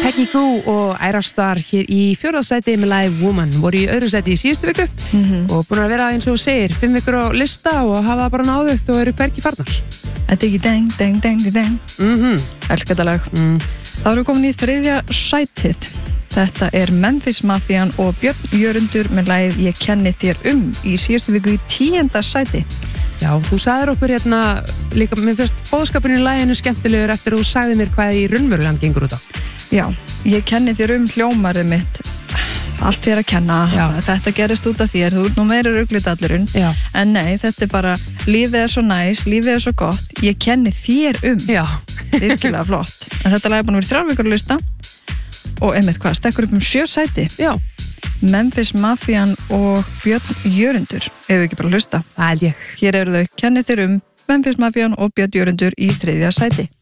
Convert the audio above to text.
Peggy Gou og Ayra Starr hér í 4. sæti með lagið Woman, voru í öðru sæti í síðustu viku og búin að vera eins og þú segir 5 vikur á lista og hafa það bara náðugt og eru hvergi farnar. Þetta er ekki deng, deng, deng, deng. Elskar þetta lag. Það eru komin í 3. sætið. Þetta er Memphis Mafian og Björn Jörundur með lagið Ég kenni þér í síðustu viku í 10. sæti. Já, þú sagðir okkur hérna líka, mér finnst boðskapurinn í laginu skemmtilegur eftir að þú sagði mér hvað í raunverulegan gengur út á. Já, ég kenni þér hljómarið mitt, allt þér að kenna. Já. Þetta gerist út af þér, þú ert nú meira ruglitallurinn. Já. En nei, þetta er bara, lífið er svo næs, lífið er svo gott, ég kenni þér Já. Virkilega flott. En þetta lag er búin að vera 3 vikur á lista og einmitt hvað, stekkur upp 7 sæti. Já. Memphis Mafian og Björn Jörundur, ef við ekki bara hlusta. Það held ég. Hér eru þau, kenni þér Memphis Mafian og Björn Jörundur í 3. sæti.